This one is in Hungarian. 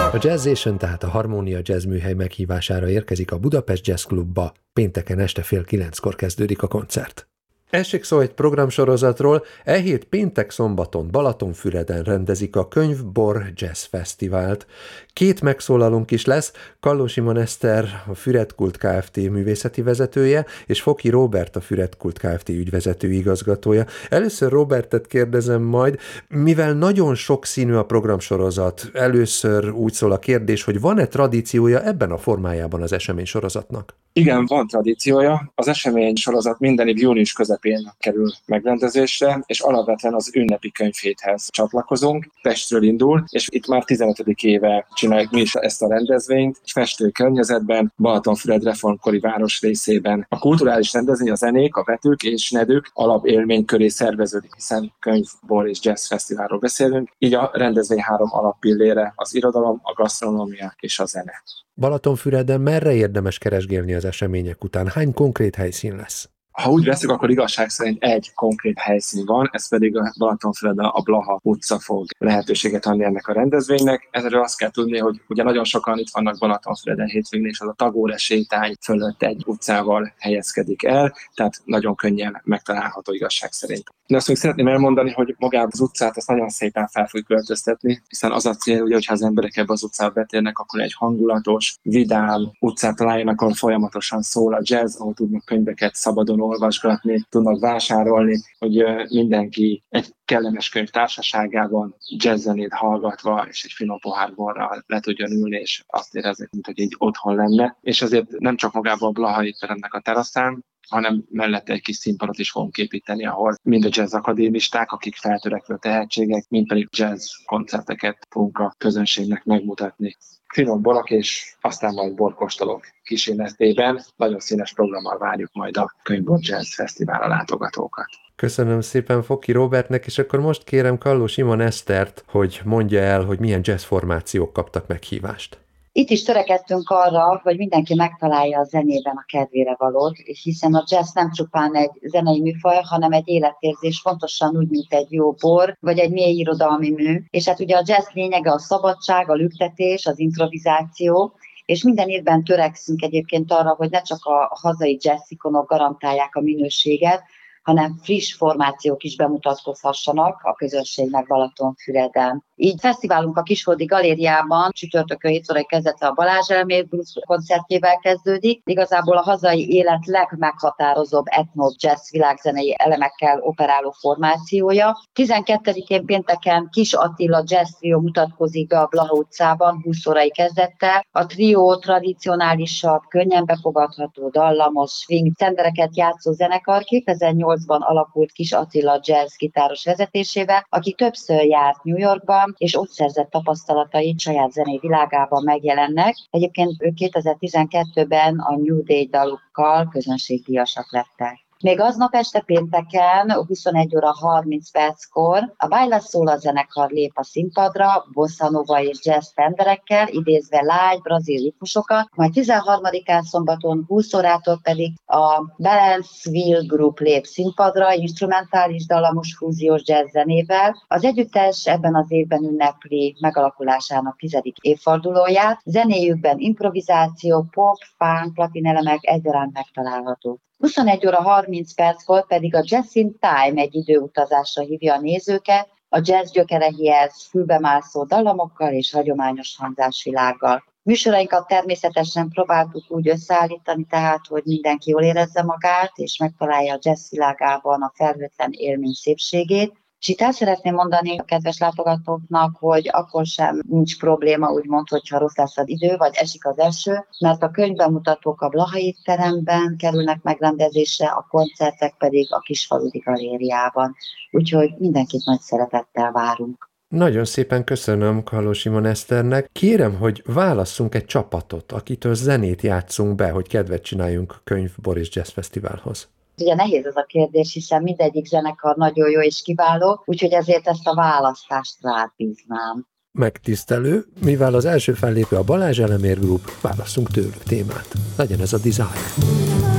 A Jazzation, tehát a Harmónia Jazz műhely meghívására érkezik a Budapest Jazz Clubba. Pénteken este 8:30 kezdődik a koncert. Essék szó egy programsorozatról, e hét péntek-szombaton Balatonfüreden rendezik a Könyv-bor Jazz Fesztivált. 2 megszólalónk is lesz, Kalló Simon Eszter, a Füredkult Kft. Művészeti vezetője, és Foki Róbert, a Füredkult Kft. Ügyvezető igazgatója. Először Róbertet kérdezem majd, mivel nagyon sokszínű a programsorozat, először úgy szól a kérdés, hogy van-e tradíciója ebben a formájában az eseménysorozatnak? Igen, van tradíciója. Az esemény sorozat minden év június közepén kerül megrendezésre, és alapvetően az ünnepi könyvhéthez csatlakozunk. Pestről indul, és itt már 15. éve csináljuk mi is ezt a rendezvényt, festő környezetben, Balatonfüred reformkori városrészében. A kulturális rendezvény, a zenék, a vetők és nedők alapélmény köré szerveződik, hiszen könyv-bor és jazz fesztiválról beszélünk. Így a rendezvény 3 alappillére: az irodalom, a gasztronómia és a zene. Balatonfüreden merre érdemes keresgélni az események után? Hány konkrét helyszín lesz? Ha úgy veszük, akkor igazság szerint egy konkrét helyszín van, ez pedig a Balatonfüreden a Blaha utca fog lehetőséget adni ennek a rendezvénynek. Ezzel azt kell tudni, hogy ugye nagyon sokan itt vannak Balatonfüreden hétvégén, és az a Tagore sétány fölött egy utcával helyezkedik el, tehát nagyon könnyen megtalálható igazság szerint. De azt még szeretném elmondani, hogy magát az utcát azt nagyon szépen fel fogjuk költöztetni, hiszen az a cél, ugye, hogyha az emberek ebbe az utcába betérnek, akkor egy hangulatos, vidám utcát találjanak, ahol folyamatosan szól a jazz, ahol tudnak könyveket szabadon olvasgatni, tudnak vásárolni, hogy mindenki egy kellemes könyv társaságában jazzzenét hallgatva és egy finom pohár borral le tudjon ülni, és azt érezzék, mint hogy így otthon lenne. És azért nem csak magában a Blahai teremnek a teraszán, hanem mellette egy kis színpadot is fogunk építeni, ahol mind a jazz akadémisták, akik feltörekvő tehetségek, mind pedig jazz koncerteket fogunk a közönségnek megmutatni. Finom borok és aztán majd borkóstolók kísérletében. Nagyon színes programmal várjuk majd a Könyv-bor Jazz Fesztiválra látogatókat. Köszönöm szépen Foki Róbertnek, és akkor most kérem Kalló Simon Esztert, hogy mondja el, hogy milyen jazz formációk kaptak meghívást. Itt is törekedtünk arra, hogy mindenki megtalálja a zenében a kedvére valót, és hiszen a jazz nem csupán egy zenei műfaj, hanem egy életérzés, fontosan úgy, mint egy jó bor, vagy egy mély irodalmi mű. És hát ugye a jazz lényege a szabadság, a lüktetés, az improvizáció, és minden évben törekszünk egyébként arra, hogy ne csak a hazai jazzikonok garantálják a minőséget, hanem friss formációk is bemutatkozhassanak a közönségnek Balatonfüreden. Így fesztiválunk a Kisföldi Galériában csütörtökön 7 órai kezdete a Balázs Elmér Blues koncertjével kezdődik. Igazából a hazai élet legmeghatározóbb etno-jazz világzenei elemekkel operáló formációja. 12-én pénteken Kis Attila Jazz Trio mutatkozik be a Blaha utcában 20 órai kezdettel. A trió tradicionálisabb, könnyen befogadható, dallamos, swing tendereket játszó zenekar 2008-ban alakult Kis Attila jazz gitáros vezetésével, aki többször járt New Yorkban, és ott szerzett tapasztalatait saját zenei világában megjelennek. Egyébként ők 2012-ben a New Day dalukkal közönségdíjasak lettek. Még aznap este pénteken 21 óra 30 perckor a Baila Sola zenekar lép a színpadra, bossa nova és jazz tenderekkel, idézve lágy brazil ritmusokat, majd 13-án szombaton 20 órától pedig a Balanceville Group lép színpadra, instrumentális dallamos fúziós jazz zenével. Az együttes ebben az évben ünnepli megalakulásának 10. évfordulóját. Zenéjükben improvizáció, pop, funk, latin elemek egyaránt megtalálhatók. 21 óra 30 perckor pedig a Jazz in Time egy időutazásra hívja a nézőket, a jazz gyökereihez fülbemászó dallamokkal és hagyományos hangzásvilággal. Műsorainkat természetesen próbáltuk úgy összeállítani, tehát, hogy mindenki jól érezze magát, és megtalálja a jazz világában a felhőtlen élmény szépségét. És itt el szeretném mondani a kedves látogatóknak, hogy akkor sem nincs probléma, úgymond, hogyha rossz lesz az idő, vagy esik az eső, mert a könyvbemutatók a Blahai teremben kerülnek megrendezésre, a koncertek pedig a Kisfaludi Galériában. Úgyhogy mindenkit nagy szeretettel várunk. Nagyon szépen köszönöm Kalló Simon Eszternek. Kérem, hogy válasszunk egy csapatot, akitől zenét játszunk be, hogy kedvet csináljunk Könyv-bor és Jazz Fesztiválhoz. Ugye nehéz ez a kérdés, hiszen mindegyik zenekar nagyon jó és kiváló, úgyhogy ezért ezt a választást rád bíznám. Megtisztelő, mivel az első fellépő a Balázs Elemér Group, válasszunk tőlük témát. Legyen ez a Desire.